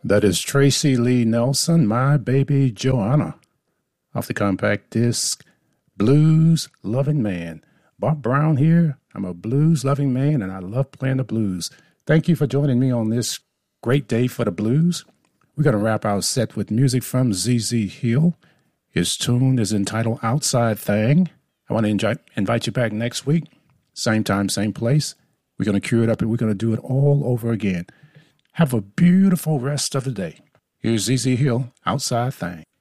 That is Tracy Lee Nelson, My Baby Joanna, off the compact disc, Blues Loving Man. Bob Brown here. I'm a blues loving man and I love playing the blues. Thank you for joining me on this great day for the blues. We're going to wrap our set with music from ZZ Hill. His tune is entitled Outside Thing. I want to invite you back next week. Same time, same place. We're going to cue it up and we're going to do it all over again. Have a beautiful rest of the day. Here's ZZ Hill, Outside Thing.